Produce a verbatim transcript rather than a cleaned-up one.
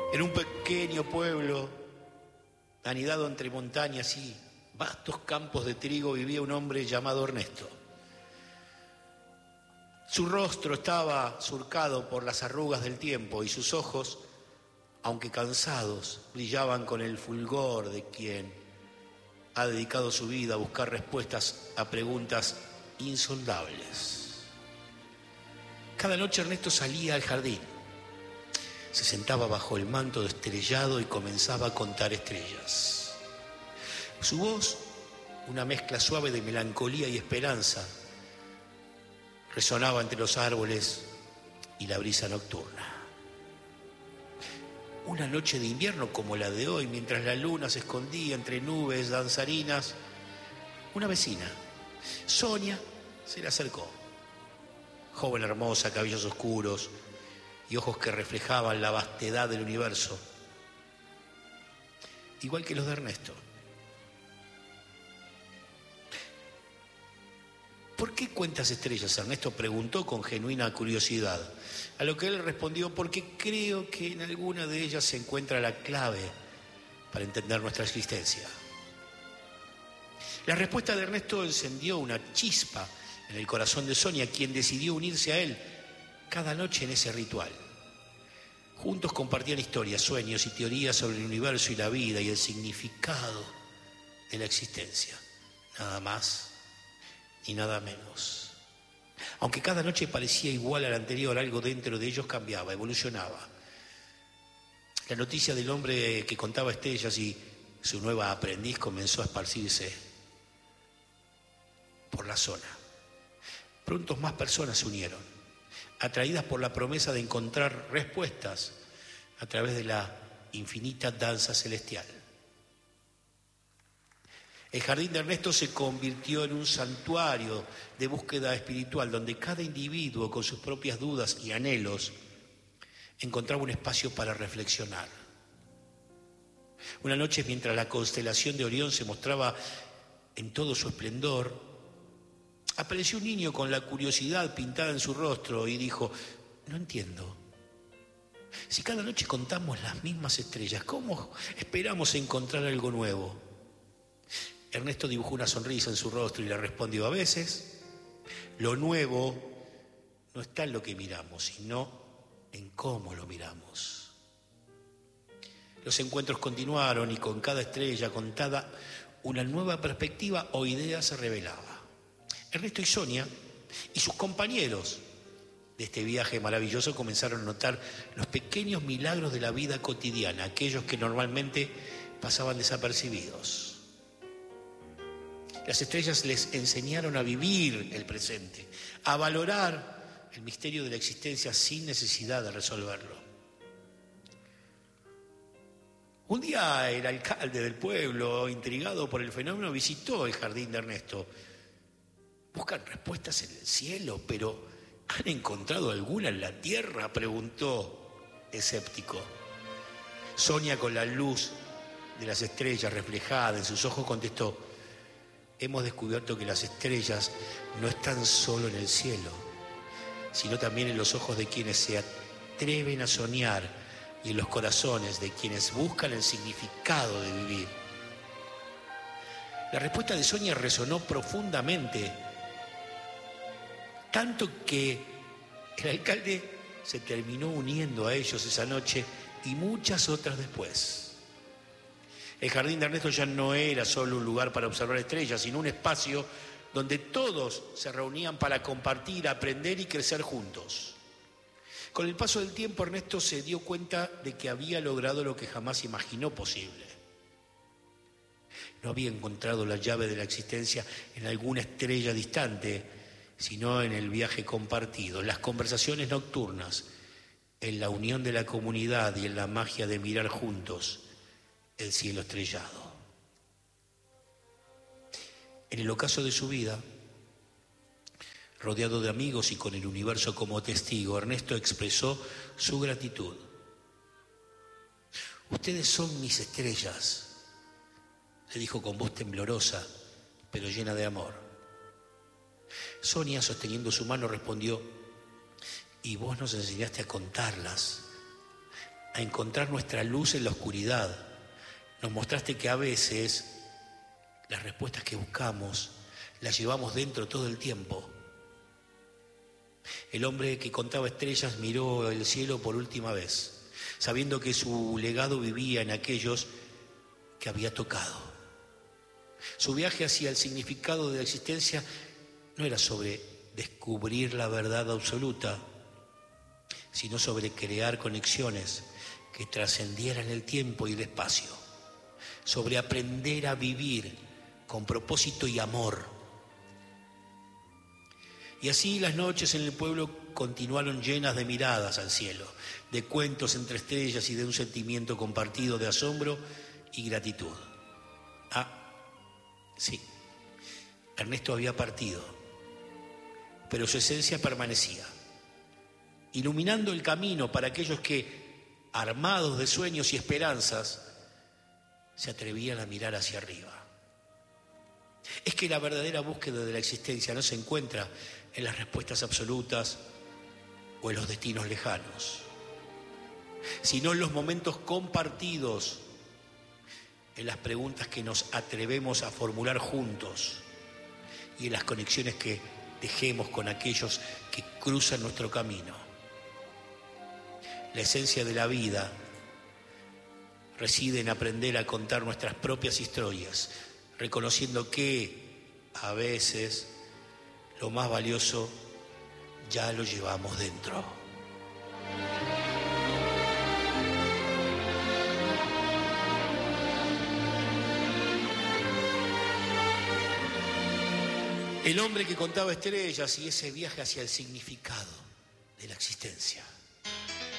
En un pequeño pueblo, anidado entre montañas y vastos campos de trigo, vivía un hombre llamado Ernesto. Su rostro estaba surcado por las arrugas del tiempo y sus ojos, aunque cansados, brillaban con el fulgor de quien ha dedicado su vida a buscar respuestas a preguntas insondables. Cada noche Ernesto salía al jardín, se sentaba bajo el manto estrellado y comenzaba a contar estrellas. Su voz, una mezcla suave de melancolía y esperanza, resonaba entre los árboles y la brisa nocturna. Una noche de invierno como la de hoy, mientras la luna se escondía entre nubes danzarinas, una vecina, Sonia, se le acercó. Joven hermosa, cabellos oscuros y ojos que reflejaban la vastedad del universo, igual que los de Ernesto. ¿Por qué cuentas estrellas?, Ernesto preguntó con genuina curiosidad, a lo que él respondió: porque creo que en alguna de ellas se encuentra la clave para entender nuestra existencia. La respuesta de Ernesto encendió una chispa en el corazón de Sonia, quien decidió unirse a él cada noche en ese ritual. Juntos compartían historias, sueños y teorías sobre el universo y la vida y el significado de la existencia. Nada más ni nada menos. Aunque cada noche parecía igual a la anterior, algo dentro de ellos cambiaba, evolucionaba. La noticia del hombre que contaba estrellas y su nueva aprendiz comenzó a esparcirse por la zona. Pronto más personas se unieron, atraídas por la promesa de encontrar respuestas a través de la infinita danza celestial. El jardín de Ernesto se convirtió en un santuario de búsqueda espiritual, donde cada individuo, con sus propias dudas y anhelos, encontraba un espacio para reflexionar. Una noche, mientras la constelación de Orión se mostraba en todo su esplendor, apareció un niño con la curiosidad pintada en su rostro y dijo: no entiendo. Si cada noche contamos las mismas estrellas, ¿cómo esperamos encontrar algo nuevo? Ernesto dibujó una sonrisa en su rostro y le respondió: a veces lo nuevo no está en lo que miramos, sino en cómo lo miramos. Los encuentros continuaron y con cada estrella contada una nueva perspectiva o idea se revelaba. Ernesto y Sonia y sus compañeros de este viaje maravilloso comenzaron a notar los pequeños milagros de la vida cotidiana, aquellos que normalmente pasaban desapercibidos. Las estrellas les enseñaron a vivir el presente, a valorar el misterio de la existencia sin necesidad de resolverlo. Un día el alcalde del pueblo, intrigado por el fenómeno, visitó el jardín de Ernesto. ¿Buscan respuestas en el cielo, pero han encontrado alguna en la tierra?, preguntó escéptico. Sonia, con la luz de las estrellas reflejada en sus ojos, contestó: hemos descubierto que las estrellas no están solo en el cielo, sino también en los ojos de quienes se atreven a soñar y en los corazones de quienes buscan el significado de vivir. La respuesta de Sonia resonó profundamente, tanto que el alcalde se terminó uniendo a ellos esa noche y muchas otras después. El jardín de Ernesto ya no era solo un lugar para observar estrellas, sino un espacio donde todos se reunían para compartir, aprender y crecer juntos. Con el paso del tiempo, Ernesto se dio cuenta de que había logrado lo que jamás imaginó posible. No había encontrado la llave de la existencia en alguna estrella distante, sino en el viaje compartido, en las conversaciones nocturnas, en la unión de la comunidad y en la magia de mirar juntos el cielo estrellado. En el ocaso de su vida, rodeado de amigos y con el universo como testigo, Ernesto expresó su gratitud. Ustedes son mis estrellas, le dijo con voz temblorosa, pero llena de amor. Sonia, sosteniendo su mano, respondió: y vos nos enseñaste a contarlas. a encontrar nuestra luz en la oscuridad. Nos mostraste que a veces las respuestas que buscamos las llevamos dentro todo el tiempo. El hombre que contaba estrellas miró el cielo por última vez, sabiendo que su legado vivía en aquellos que había tocado. Su viaje hacia el significado de la existencia no era sobre descubrir la verdad absoluta, sino sobre crear conexiones que trascendieran el tiempo y el espacio, sobre aprender a vivir con propósito y amor. Y así las noches en el pueblo continuaron llenas de miradas al cielo, de cuentos entre estrellas y de un sentimiento compartido de asombro y gratitud. Ah, sí, Ernesto había partido, pero su esencia permanecía, iluminando el camino para aquellos que, armados de sueños y esperanzas, se atrevían a mirar hacia arriba. Es que la verdadera búsqueda de la existencia no se encuentra en las respuestas absolutas o en los destinos lejanos, sino en los momentos compartidos, en las preguntas que nos atrevemos a formular juntos y en las conexiones que tejemos con aquellos que cruzan nuestro camino. La esencia de la vida reside en aprender a contar nuestras propias historias, reconociendo que, a veces, lo más valioso ya lo llevamos dentro. El hombre que contaba estrellas y ese viaje hacia el significado de la existencia.